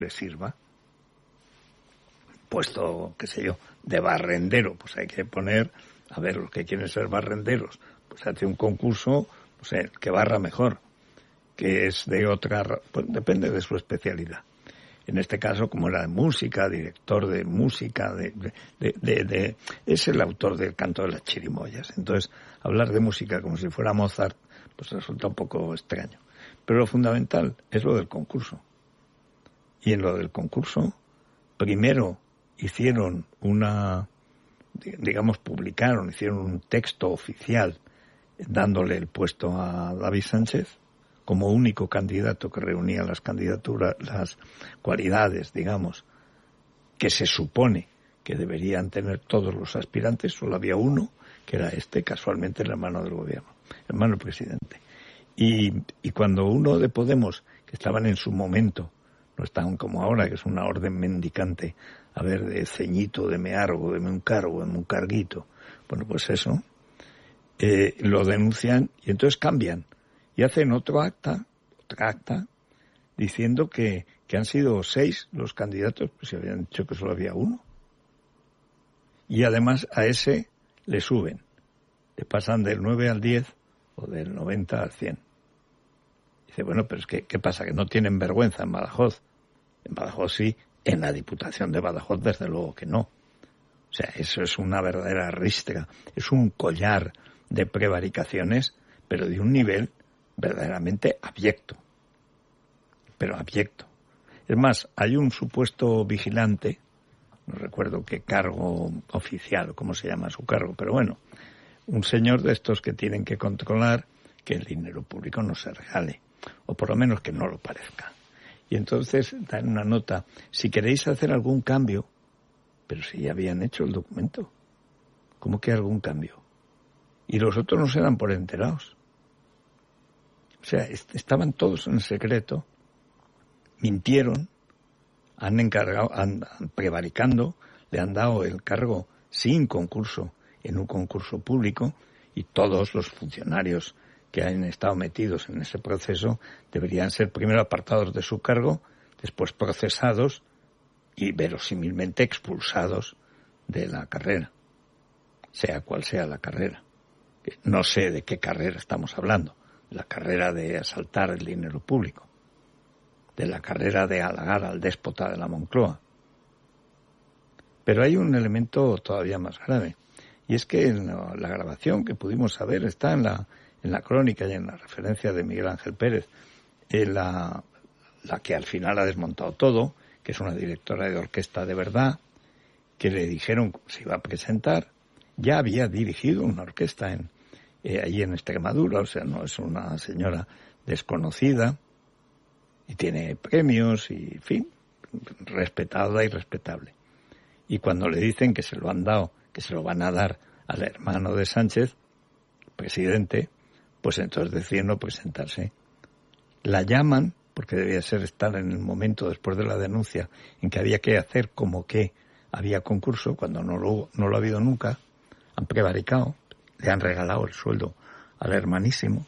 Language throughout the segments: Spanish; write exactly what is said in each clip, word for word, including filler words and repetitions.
les sirva. Puesto, qué sé yo, de barrendero, pues hay que poner, a ver, los que quieren ser barrenderos, pues hace un concurso, no sé, el que barra mejor, que es de otra, pues depende de su especialidad. En este caso, como era de música, director de música, de, de, de, de, de es el autor del Canto de las Chirimoyas. Entonces, hablar de música como si fuera Mozart, pues resulta un poco extraño. Pero lo fundamental es lo del concurso. Y en lo del concurso, primero hicieron una, digamos, publicaron, hicieron un texto oficial dándole el puesto a David Sánchez como único candidato que reunía las candidaturas, las cualidades, digamos, que se supone que deberían tener todos los aspirantes. Solo había uno, que era este, casualmente el hermano del gobierno, el hermano del presidente. Y, y cuando uno de Podemos, que estaban en su momento, no estaban como ahora, que es una orden mendicante, a ver, de ceñito, de me argo, de me un cargo, de me un carguito, bueno, pues eso, eh, lo denuncian y entonces cambian y hacen otro acta, otra acta, diciendo que, que han sido seis los candidatos, pues se habían dicho que solo había uno. Y además a ese le suben, le pasan del nueve al diez o del noventa al cien. Dice, bueno, pero es que, ¿qué pasa? ¿Que no tienen vergüenza en Badajoz? En Badajoz sí, en la Diputación de Badajoz desde luego que no. O sea, eso es una verdadera ristra, es un collar de prevaricaciones, pero de un nivel verdaderamente abyecto. Pero abyecto. Es más, hay un supuesto vigilante, no recuerdo qué cargo oficial o cómo se llama su cargo, pero bueno, un señor de estos que tienen que controlar que el dinero público no se regale, o por lo menos que no lo parezca. Y entonces dan una nota, si queréis hacer algún cambio, pero si ya habían hecho el documento, ¿cómo que algún cambio? Y los otros no se dan por enterados. O sea, est- estaban todos en secreto, mintieron, han encargado, han, han prevaricando, le han dado el cargo sin concurso, en un concurso público, y todos los funcionarios que han estado metidos en ese proceso deberían ser primero apartados de su cargo, después procesados y verosímilmente expulsados de la carrera, sea cual sea la carrera. No sé de qué carrera estamos hablando, la carrera de asaltar el dinero público, de la carrera de halagar al déspota de la Moncloa. Pero hay un elemento todavía más grave, y es que en la, la grabación que pudimos saber está en la en la crónica y en la referencia de Miguel Ángel Pérez, en la, la que al final ha desmontado todo, que es una directora de orquesta de verdad, que le dijeron que se iba a presentar, ya había dirigido una orquesta en eh, allí en Extremadura, o sea, no es una señora desconocida, y tiene premios y, en fin, respetada y respetable. Y cuando le dicen que se lo han dado, que se lo van a dar al hermano de Sánchez, presidente, pues entonces deciden no presentarse. La llaman, porque debía ser estar en el momento después de la denuncia en que había que hacer como que había concurso, cuando no lo, no lo ha habido nunca, han prevaricado, le han regalado el sueldo al hermanísimo,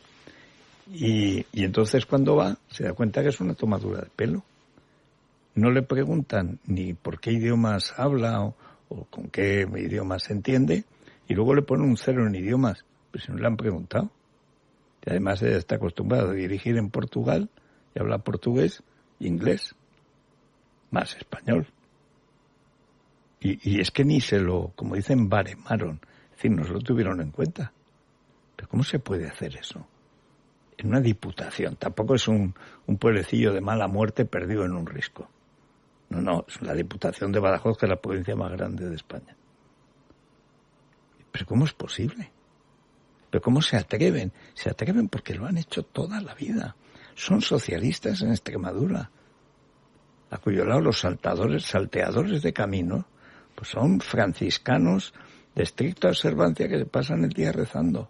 y, y entonces cuando va se da cuenta que es una tomadura de pelo. No le preguntan ni por qué idiomas habla o, o con qué idiomas se entiende, y luego le ponen un cero en idiomas, pues si no le han preguntado. Y además ella está acostumbrada a dirigir en Portugal y habla portugués e inglés, más español. Y, y es que ni se lo, como dicen, baremaron, es decir, no se lo tuvieron en cuenta. Pero ¿cómo se puede hacer eso? En una diputación, tampoco es un, un pueblecillo de mala muerte perdido en un risco. No, no, es la Diputación de Badajoz, que es la provincia más grande de España. ¿Pero cómo es posible? ¿Pero cómo se atreven? Se atreven porque lo han hecho toda la vida. Son socialistas en Extremadura, a cuyo lado los saltadores, salteadores de camino, pues son franciscanos de estricta observancia que se pasan el día rezando.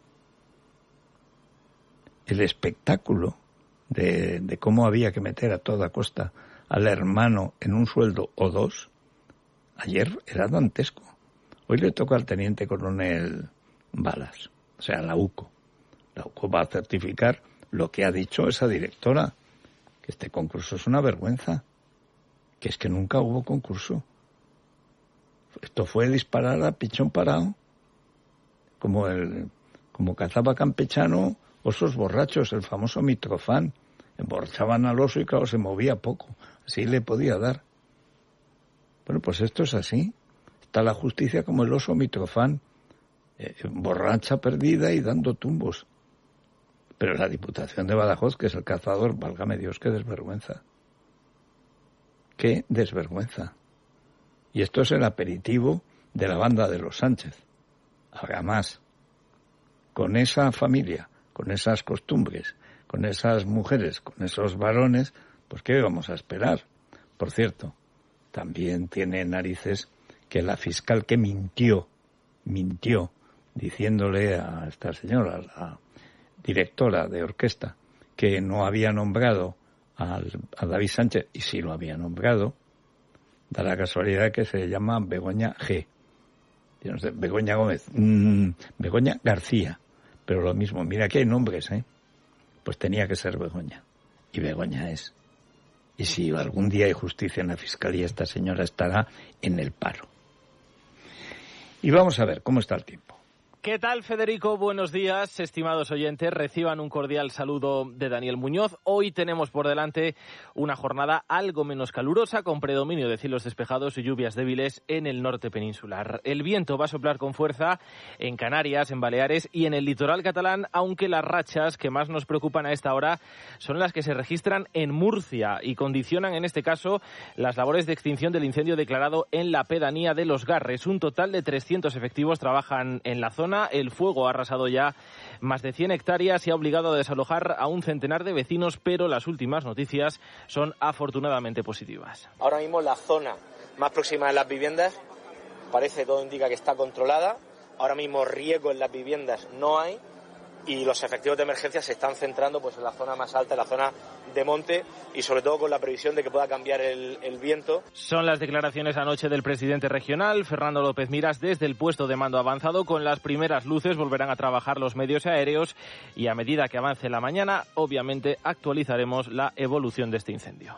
El espectáculo de, de cómo había que meter a toda costa al hermano en un sueldo o dos, ayer era dantesco. Hoy le toca al teniente coronel Balas, o sea, la U C O. La U C O va a certificar lo que ha dicho esa directora, que este concurso es una vergüenza, que es que nunca hubo concurso. Esto fue disparar a pichón parado, como el como cazaba campechano osos borrachos, el famoso Mitrofán. Emborrachaban al oso y claro, se movía poco, así le podía dar. Bueno, pues esto es así. Está la justicia como el oso Mitrofán, eh, borracha, perdida y dando tumbos. Pero la Diputación de Badajoz, que es el cazador, válgame Dios, qué desvergüenza. Qué desvergüenza. Y esto es el aperitivo de la banda de los Sánchez. Habrá más. Con esa familia, con esas costumbres, con esas mujeres, con esos varones, pues ¿qué vamos a esperar? Por cierto, también tiene narices que la fiscal que mintió, mintió, diciéndole a esta señora, la directora de orquesta, que no había nombrado al, a David Sánchez, y sí lo había nombrado, da la casualidad que se llama Begoña G. Yo no sé, Begoña Gómez, mmm, Begoña García, pero lo mismo, mira que hay nombres, ¿eh? Pues tenía que ser Begoña, y Begoña es. Y si algún día hay justicia en la Fiscalía, esta señora estará en el paro. Y vamos a ver cómo está el tiempo. ¿Qué tal, Federico? Buenos días, estimados oyentes. Reciban un cordial saludo de Daniel Muñoz. Hoy tenemos por delante una jornada algo menos calurosa, con predominio de cielos despejados y lluvias débiles en el norte peninsular. El viento va a soplar con fuerza en Canarias, en Baleares y en el litoral catalán, aunque las rachas que más nos preocupan a esta hora son las que se registran en Murcia y condicionan, en este caso, las labores de extinción del incendio declarado en la pedanía de Los Garres. Un total de trescientos efectivos trabajan en la zona. El fuego ha arrasado ya más de cien hectáreas y ha obligado a desalojar a un centenar de vecinos, pero las últimas noticias son afortunadamente positivas. Ahora mismo la zona más próxima de las viviendas parece, todo indica que está controlada. Ahora mismo riesgo en las viviendas no hay y los efectivos de emergencia se están centrando pues en la zona más alta, en la zona de monte y sobre todo con la previsión de que pueda cambiar el, el viento. Son las declaraciones anoche del presidente regional, Fernando López Miras, desde el puesto de mando avanzado. Con las primeras luces volverán a trabajar los medios aéreos y a medida que avance la mañana, obviamente actualizaremos la evolución de este incendio.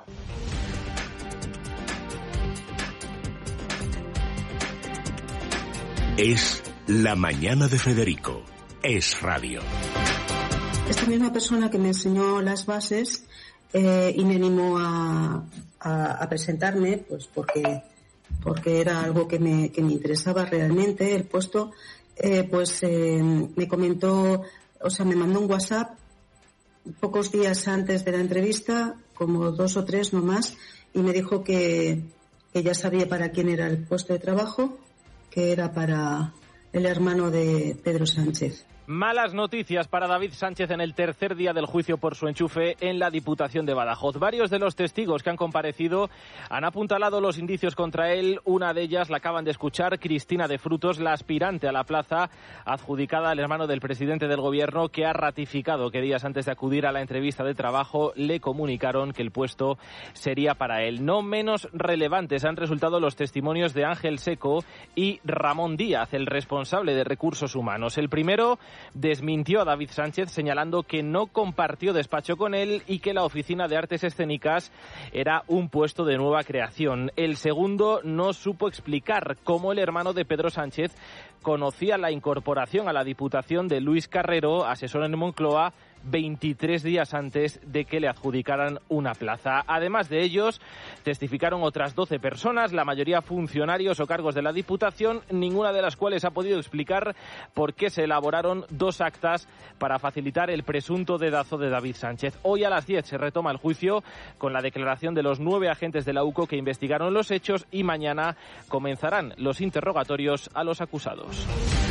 Es la mañana de Federico. Es radio. Esta misma persona que me enseñó las bases eh, y me animó a, a, a presentarme, pues porque porque era algo que me, que me interesaba realmente, el puesto, eh, pues eh, me comentó, o sea, me mandó un WhatsApp pocos días antes de la entrevista, como dos o tres no más, y me dijo que, que ya sabía para quién era el puesto de trabajo, que era para el hermano de Pedro Sánchez. Malas noticias para David Sánchez en el tercer día del juicio por su enchufe en la Diputación de Badajoz. Varios de los testigos que han comparecido han apuntalado los indicios contra él. Una de ellas la acaban de escuchar, Cristina de Frutos, la aspirante a la plaza adjudicada al hermano del presidente del gobierno, que ha ratificado que días antes de acudir a la entrevista de trabajo le comunicaron que el puesto sería para él. No menos relevantes han resultado los testimonios de Ángel Seco y Ramón Díaz, el responsable de recursos humanos. El primero desmintió a David Sánchez señalando que no compartió despacho con él y que la oficina de artes escénicas era un puesto de nueva creación. El segundo no supo explicar cómo el hermano de Pedro Sánchez conocía la incorporación a la Diputación de Luis Carrero, asesor en Moncloa, veintitrés días antes de que le adjudicaran una plaza. Además de ellos, testificaron otras doce personas, la mayoría funcionarios o cargos de la Diputación, ninguna de las cuales ha podido explicar por qué se elaboraron dos actas para facilitar el presunto dedazo de David Sánchez. Hoy a las diez se retoma el juicio con la declaración de los nueve agentes de la U C O que investigaron los hechos y mañana comenzarán los interrogatorios a los acusados.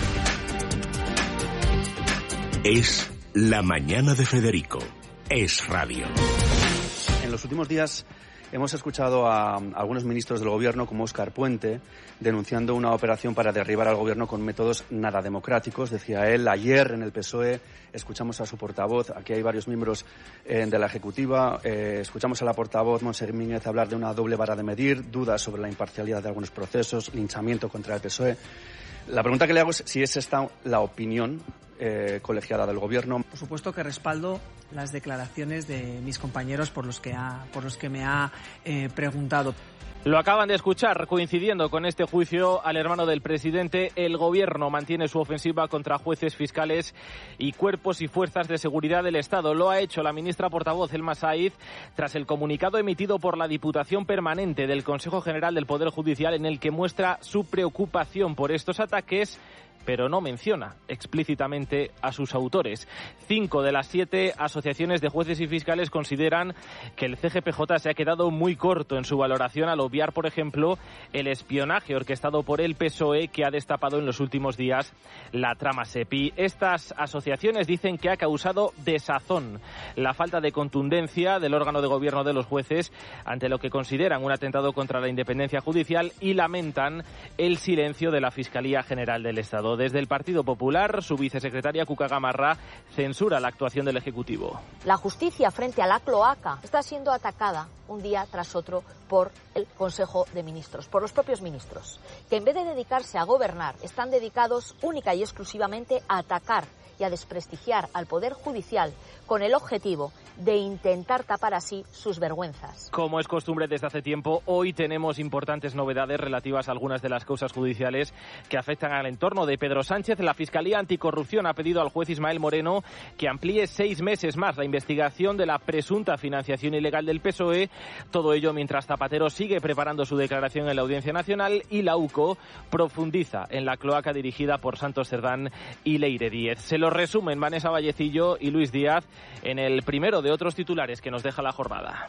Es la mañana de Federico. Es radio. En los últimos días hemos escuchado a algunos ministros del gobierno, como Óscar Puente, denunciando una operación para derribar al gobierno con métodos nada democráticos. Decía él, ayer en el P S O E escuchamos a su portavoz, aquí hay varios miembros eh, de la Ejecutiva, eh, escuchamos a la portavoz Montse Mínguez hablar de una doble vara de medir, dudas sobre la imparcialidad de algunos procesos, linchamiento contra el P S O E. La pregunta que le hago es si es esta la opinión eh, colegiada del Gobierno. Por supuesto que respaldo las declaraciones de mis compañeros por los que, ha, por los que me ha eh, preguntado. Lo acaban de escuchar, coincidiendo con este juicio al hermano del presidente, el Gobierno mantiene su ofensiva contra jueces, fiscales y cuerpos y fuerzas de seguridad del Estado. Lo ha hecho la ministra portavoz Elma Saíz tras el comunicado emitido por la Diputación Permanente del Consejo General del Poder Judicial, en el que muestra su preocupación por estos ataques, pero no menciona explícitamente a sus autores. Cinco de las siete asociaciones de jueces y fiscales consideran que el C G P J se ha quedado muy corto en su valoración al obviar, por ejemplo, el espionaje orquestado por el P S O E que ha destapado en los últimos días la trama SEPI. Estas asociaciones dicen que ha causado desazón la falta de contundencia del órgano de gobierno de los jueces ante lo que consideran un atentado contra la independencia judicial y lamentan el silencio de la Fiscalía General del Estado. Desde el Partido Popular, su vicesecretaria Cuca Gamarra censura la actuación del Ejecutivo. La justicia frente a la cloaca está siendo atacada un día tras otro por el Consejo de Ministros, por los propios ministros, que en vez de dedicarse a gobernar, están dedicados única y exclusivamente a atacar y a desprestigiar al Poder Judicial con el objetivo de intentar tapar así sus vergüenzas. Como es costumbre desde hace tiempo, hoy tenemos importantes novedades relativas a algunas de las causas judiciales que afectan al entorno de Pedro Sánchez. La Fiscalía Anticorrupción ha pedido al juez Ismael Moreno que amplíe seis meses más la investigación de la presunta financiación ilegal del P S O E. Todo ello mientras Zapatero sigue preparando su declaración en la Audiencia Nacional y la U C O profundiza en la cloaca dirigida por Santos Cerdán y Leire Díez. Se lo resumen Vanessa Vallecillo y Luis Díaz en el primero de otros titulares que nos deja la jornada.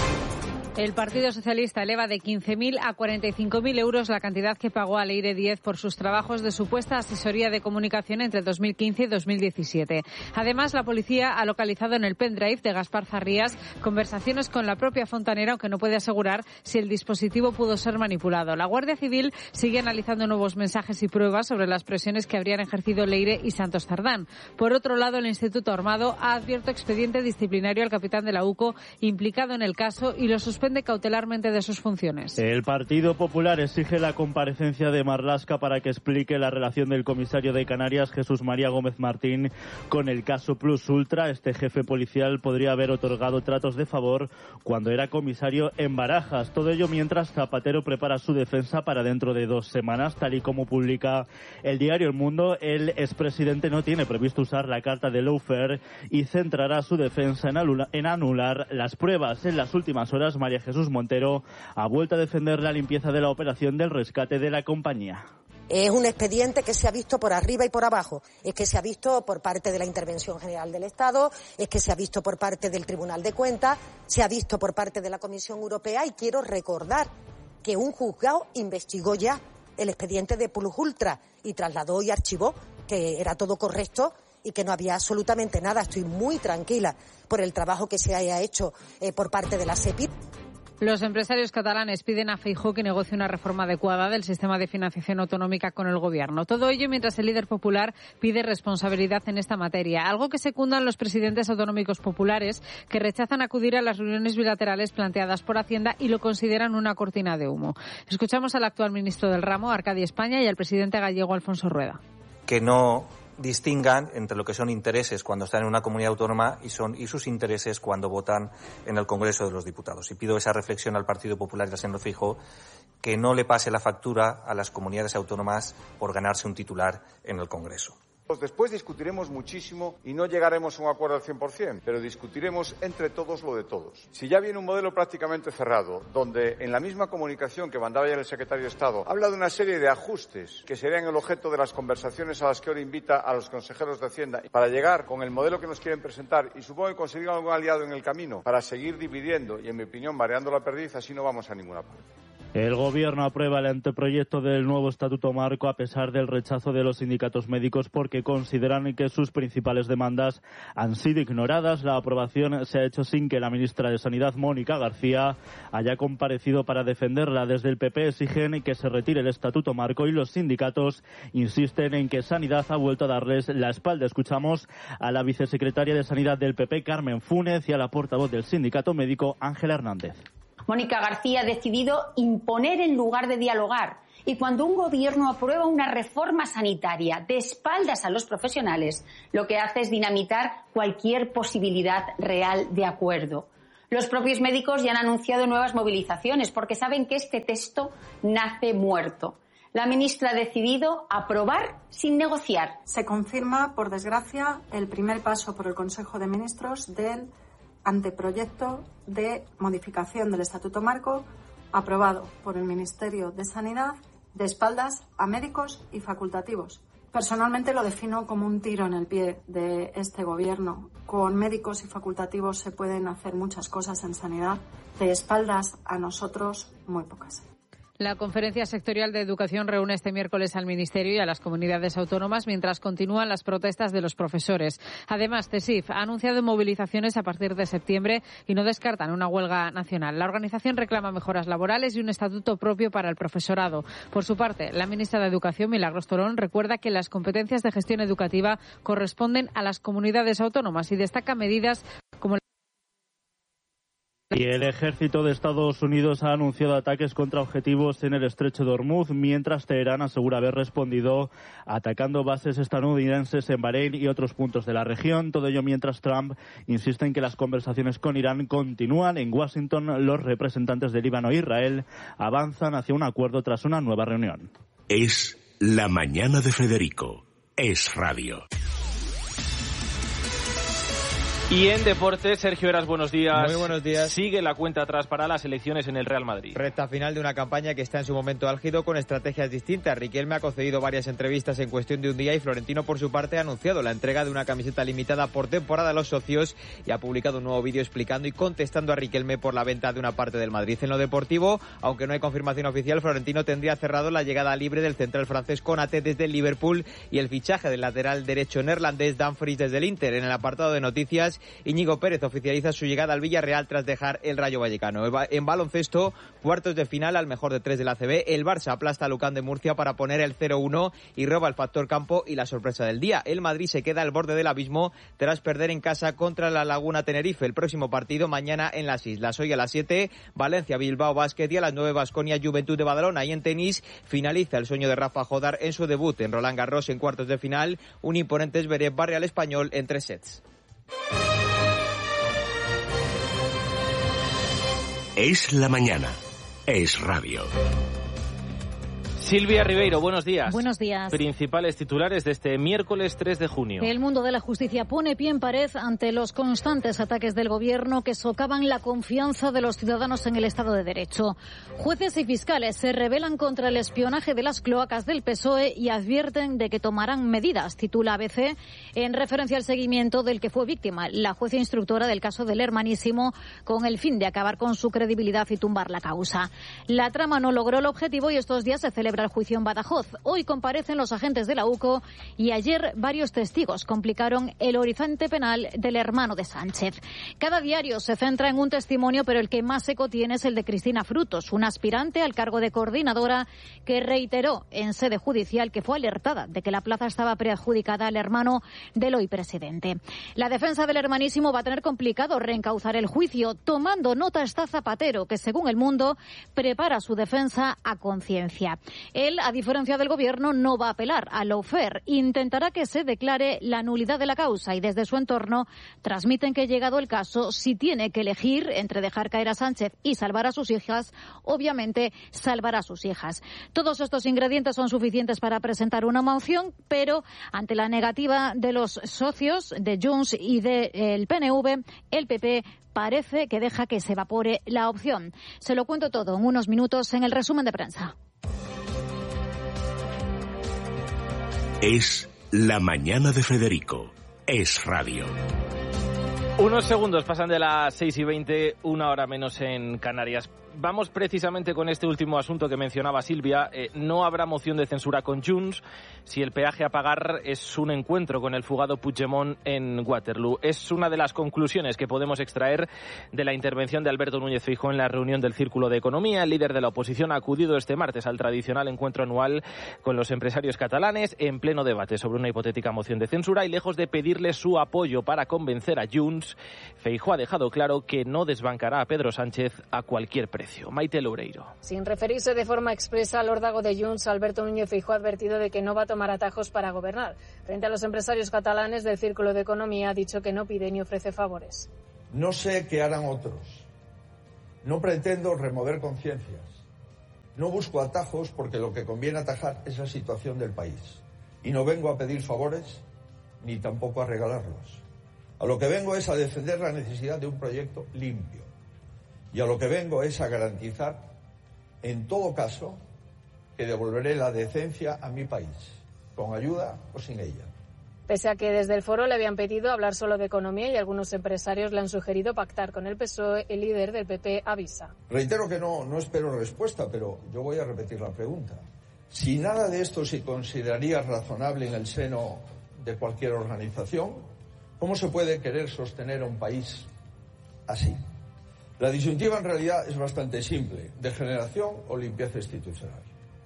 El Partido Socialista eleva de quince mil a cuarenta y cinco mil euros la cantidad que pagó a Leire Díez por sus trabajos de supuesta asesoría de comunicación entre dos mil quince y dos mil diecisiete. Además, la policía ha localizado en el pendrive de Gaspar Zarrías conversaciones con la propia fontanera, aunque no puede asegurar si el dispositivo pudo ser manipulado. La Guardia Civil sigue analizando nuevos mensajes y pruebas sobre las presiones que habrían ejercido Leire y Santos Cerdán. Por otro lado, el Instituto Armado ha abierto expediente disciplinario al capitán de la U C O implicado en el caso y lo suspende cautelarmente de sus funciones. El Partido Popular exige la comparecencia de Marlaska para que explique la relación del comisario de Canarias, Jesús María Gómez Martín, con el caso Plus Ultra. Este jefe policial podría haber otorgado tratos de favor cuando era comisario en Barajas. Todo ello mientras Zapatero prepara su defensa para dentro de dos semanas. Tal y como publica el diario El Mundo, el expresidente no tiene previsto usar la carta de lawfare y centrará su defensa en, anula- en anular las pruebas. En las últimas horas, María Jesús Montero ha vuelto a defender la limpieza de la operación del rescate de la compañía. Es un expediente que se ha visto por arriba y por abajo. Es que se ha visto por parte de la Intervención General del Estado, es que se ha visto por parte del Tribunal de Cuentas, se ha visto por parte de la Comisión Europea, y quiero recordar que un juzgado investigó ya el expediente de Plus Ultra y trasladó y archivó que era todo correcto y que no había absolutamente nada. Estoy muy tranquila por el trabajo que se haya hecho eh, por parte de la SEPI. Los empresarios catalanes piden a Feijóo que negocie una reforma adecuada del sistema de financiación autonómica con el Gobierno. Todo ello mientras el líder popular pide responsabilidad en esta materia, algo que secundan los presidentes autonómicos populares, que rechazan acudir a las reuniones bilaterales planteadas por Hacienda y lo consideran una cortina de humo. Escuchamos al actual ministro del ramo, Arcadi España, y al presidente gallego, Alfonso Rueda. Que no distingan entre lo que son intereses cuando están en una comunidad autónoma y son y sus intereses cuando votan en el Congreso de los Diputados. Y pido esa reflexión al Partido Popular y al señor Feijóo, que no le pase la factura a las comunidades autónomas por ganarse un titular en el Congreso. Después discutiremos muchísimo y no llegaremos a un acuerdo al cien por cien, pero discutiremos entre todos lo de todos. Si ya viene un modelo prácticamente cerrado, donde en la misma comunicación que mandaba ya el secretario de Estado habla de una serie de ajustes que serían el objeto de las conversaciones a las que ahora invita a los consejeros de Hacienda para llegar con el modelo que nos quieren presentar y supongo que conseguir algún aliado en el camino para seguir dividiendo y, en mi opinión, mareando la perdiz, así no vamos a ninguna parte. El Gobierno aprueba el anteproyecto del nuevo Estatuto Marco a pesar del rechazo de los sindicatos médicos porque consideran que sus principales demandas han sido ignoradas. La aprobación se ha hecho sin que la ministra de Sanidad, Mónica García, haya comparecido para defenderla. Desde el P P exigen que se retire el Estatuto Marco y los sindicatos insisten en que Sanidad ha vuelto a darles la espalda. Escuchamos a la vicesecretaria de Sanidad del P P, Carmen Fúnez, y a la portavoz del sindicato médico, Ángela Hernández. Mónica García ha decidido imponer en lugar de dialogar Y cuando un gobierno aprueba una reforma sanitaria de espaldas a los profesionales, lo que hace es dinamitar cualquier posibilidad real de acuerdo. Los propios médicos ya han anunciado nuevas movilizaciones porque saben que este texto nace muerto. La ministra ha decidido aprobar sin negociar. Se confirma, por desgracia, el primer paso por el Consejo de Ministros del anteproyecto de modificación del Estatuto Marco aprobado por el Ministerio de Sanidad de espaldas a médicos y facultativos. Personalmente lo defino como un tiro en el pie de este gobierno. Con médicos y facultativos se pueden hacer muchas cosas en sanidad, de espaldas a nosotros muy pocas. La Conferencia Sectorial de Educación reúne este miércoles al Ministerio y a las comunidades autónomas mientras continúan las protestas de los profesores. Además, CESIF ha anunciado movilizaciones a partir de septiembre y no descartan una huelga nacional. La organización reclama mejoras laborales y un estatuto propio para el profesorado. Por su parte, la ministra de Educación, Milagros Torón, recuerda que las competencias de gestión educativa corresponden a las comunidades autónomas y destaca medidas como Y el ejército de Estados Unidos ha anunciado ataques contra objetivos en el estrecho de Hormuz, mientras Teherán asegura haber respondido atacando bases estadounidenses en Bahrein y otros puntos de la región. Todo ello mientras Trump insiste en que las conversaciones con Irán continúan. En Washington, los representantes de Líbano e Israel avanzan hacia un acuerdo tras una nueva reunión. Es la mañana de Federico. Es radio. Y en deportes, Sergio Eras, buenos días. Muy buenos días. Sigue la cuenta atrás para las elecciones en el Real Madrid. Recta final de una campaña que está en su momento álgido con estrategias distintas. Riquelme ha concedido varias entrevistas en cuestión de un día y Florentino, por su parte, ha anunciado la entrega de una camiseta limitada por temporada a los socios y ha publicado un nuevo vídeo explicando y contestando a Riquelme por la venta de una parte del Madrid. En lo deportivo, aunque no hay confirmación oficial, Florentino tendría cerrado la llegada libre del central francés Konaté desde el Liverpool y el fichaje del lateral derecho neerlandés Dumfries desde el Inter. En el apartado de noticias, Íñigo Pérez oficializa su llegada al Villarreal tras dejar el Rayo Vallecano. En baloncesto, cuartos de final al mejor de tres del A C B, el Barça aplasta a Lucán de Murcia para poner el cero uno y roba el factor campo y la sorpresa del día. El Madrid se queda al borde del abismo tras perder en casa contra la Laguna Tenerife. El próximo partido mañana en las Islas. Hoy a las siete, Valencia, Bilbao, Basket y a las nueve, Baskonia, Juventud de Badalona. Y en tenis finaliza el sueño de Rafa Jodar en su debut en Roland Garros en cuartos de final. Un imponente Zverev barre al español en tres sets. Es la mañana. Es radio. Silvia Ribeiro, buenos días. Buenos días. Principales titulares de este miércoles tres de junio. El mundo de la justicia pone pie en pared ante los constantes ataques del gobierno que socavan la confianza de los ciudadanos en el Estado de Derecho. Jueces y fiscales se rebelan contra el espionaje de las cloacas del P S O E y advierten de que tomarán medidas, titula A B C, en referencia al seguimiento del que fue víctima la jueza instructora del caso del Hermanísimo, con el fin de acabar con su credibilidad y tumbar la causa. La trama no logró el objetivo y estos días se celebra el juicio en Badajoz. Hoy comparecen los agentes de la U C O y ayer varios testigos complicaron el horizonte penal del hermano de Sánchez. Cada diario se centra en un testimonio, pero el que más eco tiene es el de Cristina Frutos, una aspirante al cargo de coordinadora que reiteró en sede judicial que fue alertada de que la plaza estaba preadjudicada al hermano del hoy presidente. La defensa del Hermanísimo va a tener complicado reencauzar el juicio. Tomando nota está Zapatero, que según El Mundo prepara su defensa a conciencia. Él, a diferencia del Gobierno, no va a apelar al lawfare. Intentará que se declare la nulidad de la causa y desde su entorno transmiten que, llegado el caso, si tiene que elegir entre dejar caer a Sánchez y salvar a sus hijas, obviamente salvará a sus hijas. Todos estos ingredientes son suficientes para presentar una moción, pero ante la negativa de los socios de Junts y del P N V, el P P parece que deja que se evapore la opción. Se lo cuento todo en unos minutos en el resumen de prensa. Es la mañana de Federico. Es radio. Unos segundos pasan de las seis y veinte, una hora menos en Canarias. Vamos precisamente con este último asunto que mencionaba Silvia. Eh, no habrá moción de censura con Junts si el peaje a pagar es un encuentro con el fugado Puigdemont en Waterloo. Es una de las conclusiones que podemos extraer de la intervención de Alberto Núñez Feijóo en la reunión del Círculo de Economía. El líder de la oposición ha acudido este martes al tradicional encuentro anual con los empresarios catalanes en pleno debate sobre una hipotética moción de censura y lejos de pedirle su apoyo para convencer a Junts, Feijóo ha dejado claro que no desbancará a Pedro Sánchez a cualquier precio. precio. Maite Loureiro. Sin referirse de forma expresa al órdago de Junts, Alberto Núñez Feijóo ha advertido de que no va a tomar atajos para gobernar. Frente a los empresarios catalanes del Círculo de Economía ha dicho que no pide ni ofrece favores. No sé qué harán otros. No pretendo remover conciencias. No busco atajos porque lo que conviene atajar es la situación del país. Y no vengo a pedir favores ni tampoco a regalarlos. A lo que vengo es a defender la necesidad de un proyecto limpio. Y a lo que vengo es a garantizar, en todo caso, que devolveré la decencia a mi país, con ayuda o sin ella. Pese a que desde el foro le habían pedido hablar solo de economía y algunos empresarios le han sugerido pactar con el P S O E, el líder del P P avisa. Reitero que no, no espero respuesta, pero yo voy a repetir la pregunta. Si nada de esto se consideraría razonable en el seno de cualquier organización, ¿cómo se puede querer sostener a un país así? La disyuntiva en realidad es bastante simple, degeneración o limpieza institucional.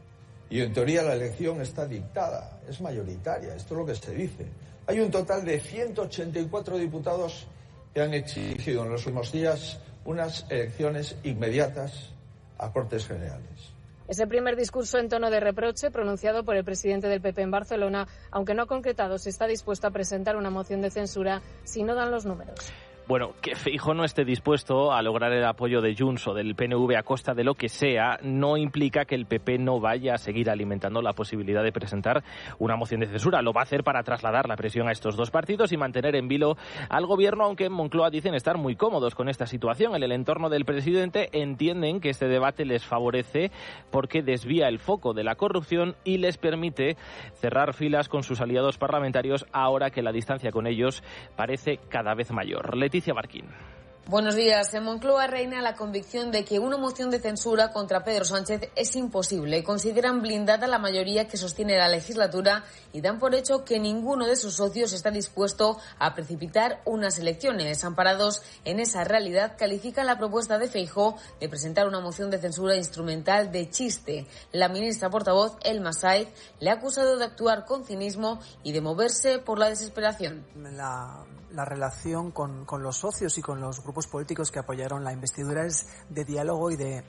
Y en teoría la elección está dictada, es mayoritaria, esto es lo que se dice. Hay un total de ciento ochenta y cuatro diputados que han exigido en los últimos días unas elecciones inmediatas a Cortes Generales. Es el primer discurso en tono de reproche pronunciado por el presidente del P P en Barcelona, aunque no ha concretado si está dispuesto a presentar una moción de censura si no dan los números. Bueno, que Feijóo no esté dispuesto a lograr el apoyo de Junts o del P N V a costa de lo que sea, no implica que el P P no vaya a seguir alimentando la posibilidad de presentar una moción de censura. Lo va a hacer para trasladar la presión a estos dos partidos y mantener en vilo al gobierno, aunque en Moncloa dicen estar muy cómodos con esta situación. En el entorno del presidente entienden que este debate les favorece porque desvía el foco de la corrupción y les permite cerrar filas con sus aliados parlamentarios ahora que la distancia con ellos parece cada vez mayor. Leticia Marquín. Buenos días. En Moncloa reina la convicción de que una moción de censura contra Pedro Sánchez es imposible. Consideran blindada la mayoría que sostiene la legislatura y dan por hecho que ninguno de sus socios está dispuesto a precipitar unas elecciones. Amparados en esa realidad, califican la propuesta de Feijóo de presentar una moción de censura instrumental de chiste. La ministra portavoz, Elma Saez, le ha acusado de actuar con cinismo y de moverse por la desesperación. La... La relación con, con los socios y con los grupos políticos que apoyaron la investidura es de diálogo y de,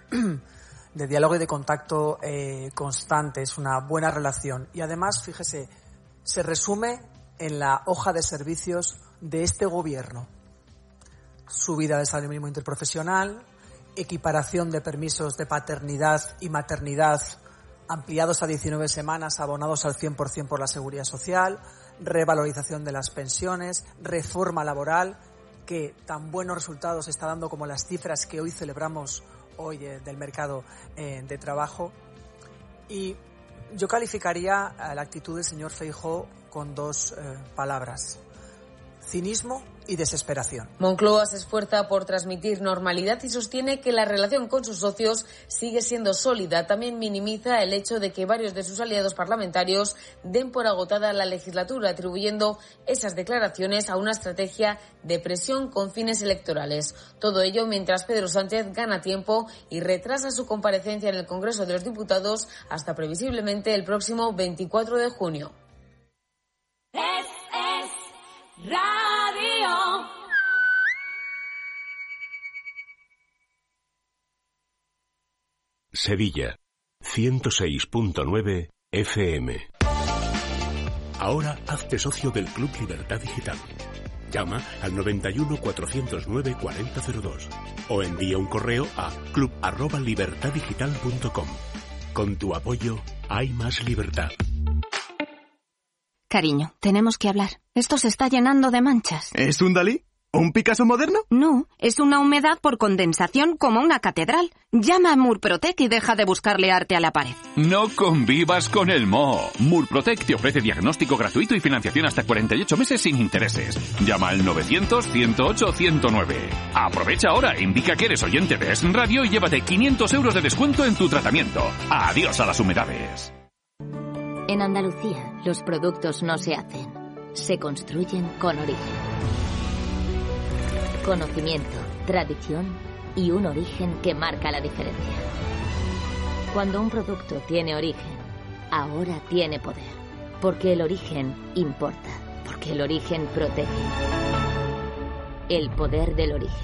de diálogo y de contacto eh, constante. Es una buena relación. Y además, fíjese, se resume en la hoja de servicios de este gobierno. Subida del salario mínimo interprofesional, equiparación de permisos de paternidad y maternidad ampliados a diecinueve semanas, abonados al cien por ciento por la Seguridad Social, revalorización de las pensiones, reforma laboral, que tan buenos resultados está dando como las cifras que hoy celebramos hoy eh, del mercado eh, de trabajo. Y yo calificaría la actitud del señor Feijóo con dos eh, palabras: cinismo y desesperación. Moncloa se esfuerza por transmitir normalidad y sostiene que la relación con sus socios sigue siendo sólida. También minimiza el hecho de que varios de sus aliados parlamentarios den por agotada la legislatura, atribuyendo esas declaraciones a una estrategia de presión con fines electorales. Todo ello mientras Pedro Sánchez gana tiempo y retrasa su comparecencia en el Congreso de los Diputados hasta previsiblemente el próximo veinticuatro de junio. Es, es Radio. Sevilla, ciento seis punto nueve F M. Ahora hazte socio del Club Libertad Digital. Llama al noventa y uno, cuatrocientos nueve, cuarenta cero dos o envía un correo a club arroba libertad digital punto com. Con tu apoyo hay más libertad. Cariño, tenemos que hablar. Esto se está llenando de manchas. ¿Es un Dalí? ¿Un Picasso moderno? No, es una humedad por condensación como una catedral. Llama a Murprotec y deja de buscarle arte a la pared. No convivas con el moho. Murprotec te ofrece diagnóstico gratuito y financiación hasta cuarenta y ocho meses sin intereses. Llama al novecientos, ciento ocho, ciento nueve. Aprovecha ahora, indica que eres oyente de Es Radio y llévate quinientos euros de descuento en tu tratamiento. Adiós a las humedades. En Andalucía, los productos no se hacen, se construyen con origen. Conocimiento, tradición y un origen que marca la diferencia. Cuando un producto tiene origen, ahora tiene poder. Porque el origen importa. Porque el origen protege. El poder del origen.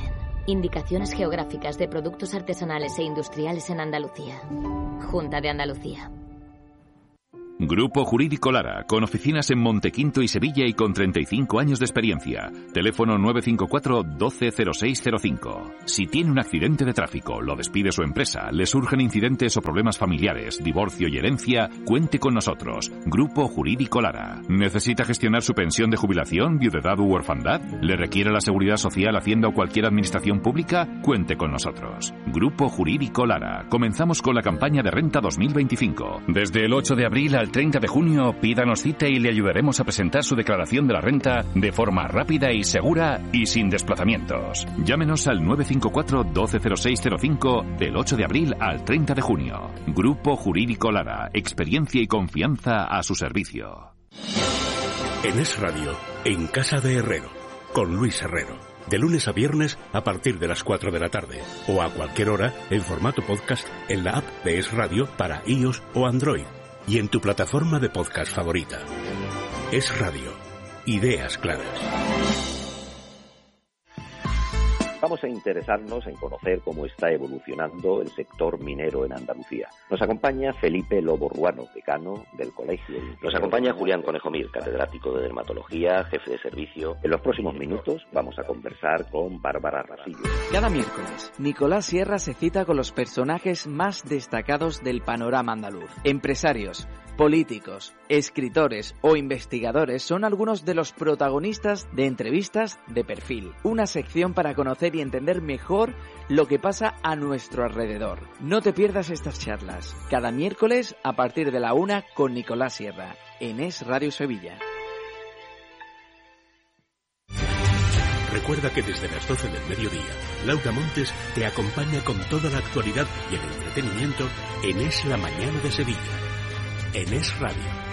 Indicaciones geográficas de productos artesanales e industriales en Andalucía. Junta de Andalucía. Grupo Jurídico Lara, con oficinas en Montequinto y Sevilla y con treinta y cinco años de experiencia. Teléfono nueve cinco cuatro, doce, cero seis cero cinco. Si tiene un accidente de tráfico, lo despide su empresa, le surgen incidentes o problemas familiares, divorcio y herencia, cuente con nosotros. Grupo Jurídico Lara. ¿Necesita gestionar su pensión de jubilación, viudedad u orfandad? ¿Le requiere la Seguridad Social, Hacienda o cualquier administración pública? Cuente con nosotros. Grupo Jurídico Lara. Comenzamos con la campaña de renta dos mil veinticinco. Desde el ocho de abril al treinta de junio, pídanos cita y le ayudaremos a presentar su declaración de la renta de forma rápida y segura y sin desplazamientos. Llámenos al nueve cinco cuatro, doce, cero seis cero cinco del ocho de abril al treinta de junio. Grupo Jurídico Lara. Experiencia y confianza a su servicio. En Es Radio, en Casa de Herrero, con Luis Herrero. De lunes a viernes a partir de las cuatro de la tarde o a cualquier hora en formato podcast en la app de Es Radio para iOS o Android. Y en tu plataforma de podcast favorita. Es Radio. Ideas claras. Vamos a interesarnos en conocer cómo está evolucionando el sector minero en Andalucía. Nos acompaña Felipe Lobo Ruano, decano del Colegio. Nos acompaña Julián Conejomir, catedrático de dermatología, jefe de servicio. En los próximos minutos vamos a conversar con Bárbara Rasillo. Cada miércoles, Nicolás Sierra se cita con los personajes más destacados del panorama andaluz. Empresarios, políticos, escritores o investigadores son algunos de los protagonistas de Entrevistas de Perfil, una sección para conocer y entender mejor lo que pasa a nuestro alrededor. No te pierdas estas charlas, cada miércoles a partir de la una con Nicolás Sierra, en Es Radio Sevilla. Recuerda que desde las doce del mediodía, Laura Montes te acompaña con toda la actualidad y el entretenimiento en Es la Mañana de Sevilla. En Es Radio.